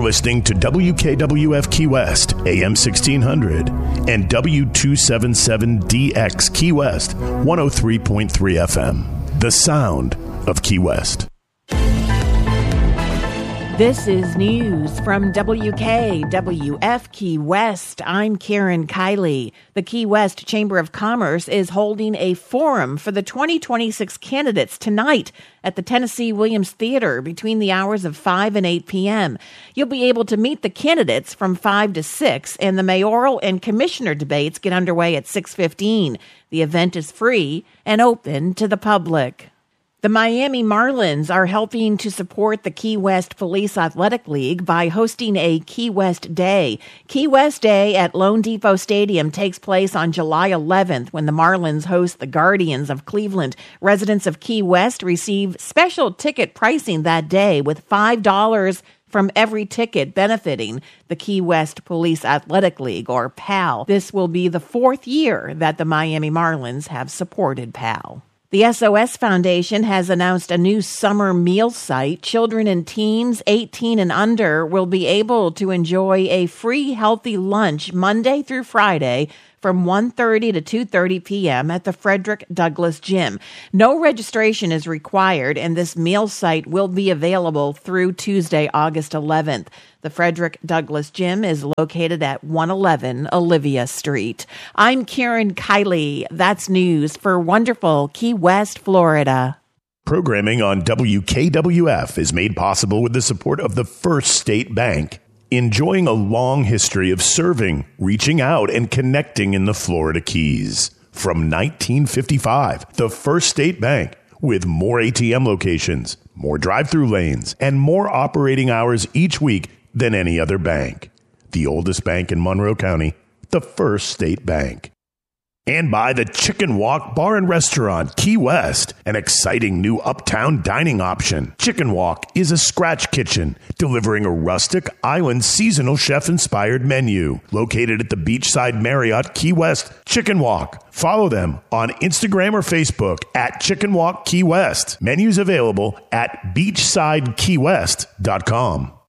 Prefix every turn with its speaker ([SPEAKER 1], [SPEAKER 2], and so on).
[SPEAKER 1] listening to WKWF Key West, AM 1600, and W277DX Key West, 103.3 FM. The sound of Key West.
[SPEAKER 2] This is news from WKWF Key West. I'm Karen Kiley. The Key West Chamber of Commerce is holding a forum for the 2026 candidates tonight at the Tennessee Williams Theater between the hours of 5 and 8 p.m. You'll be able to meet the candidates from 5 to 6, and the mayoral and commissioner debates get underway at 6:15. The event is free and open to the public. The Miami Marlins are helping to support the Key West Police Athletic League by hosting a Key West Day. Key West Day at Lone Depot Stadium takes place on July 11th when the Marlins host the Guardians of Cleveland. Residents of Key West receive special ticket pricing that day with $5 from every ticket benefiting the Key West Police Athletic League, or PAL. This will be the fourth year that the Miami Marlins have supported PAL. The SOS Foundation has announced a new summer meal site. Children and teens 18 and under will be able to enjoy a free healthy lunch Monday through Friday from 1:30 to 2:30 p.m. at the Frederick Douglass Gym. No registration is required, and this meal site will be available through Tuesday, August 11th. The Frederick Douglass Gym is located at 111 Olivia Street. I'm Karen Kiley. That's news for wonderful Key West, Florida.
[SPEAKER 1] Programming on WKWF is made possible with the support of the First State Bank, enjoying a long history of serving, reaching out, and connecting in the Florida Keys. From 1955, the First State Bank, with more ATM locations, more drive-through lanes, and more operating hours each week than any other bank. The oldest bank in Monroe County, the First State Bank. And by the Chicken Walk Bar and Restaurant, Key West, an exciting new uptown dining option. Chicken Walk is a scratch kitchen, delivering a rustic, island, seasonal chef-inspired menu. Located at the Beachside Marriott, Key West, Chicken Walk. Follow them on Instagram or Facebook at Chicken Walk Key West. Menus available at beachsidekeywest.com.